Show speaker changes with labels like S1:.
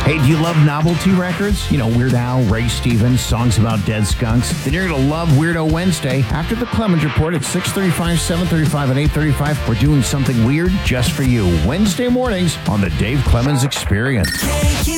S1: Hey, do you love novelty records? You know, Weird Al, Ray Stevens, songs about dead skunks? Then you're going to love Weirdo Wednesday. After the Clemens Report at 6:35, 7:35, and 8:35, we're doing something weird just for you. Wednesday mornings on the Dave Clemens Experience.